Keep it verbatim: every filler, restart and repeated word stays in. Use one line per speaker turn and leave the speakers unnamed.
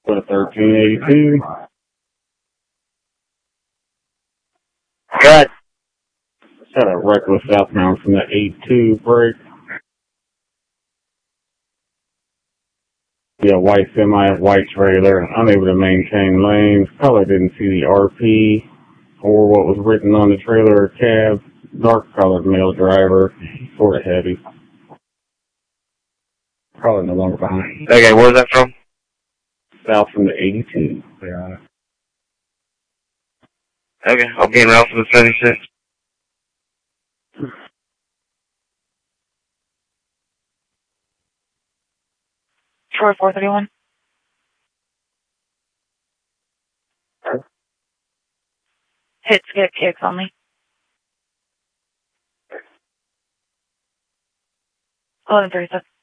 For the thirteen eighty-two.
Good.
Had a reckless southbound from the eight two break. Yeah, white semi, white trailer, unable to maintain lanes. Probably didn't see the R P or what was written on the trailer or cab. Dark colored male driver, sort of heavy. Probably no longer behind.
Okay, where's that from?
South from the eighty-two. Yeah.
Okay, I'll be in route for the seventy-six.
Troy four thirty-one. Hit skip kicks only. eleven thirty-six.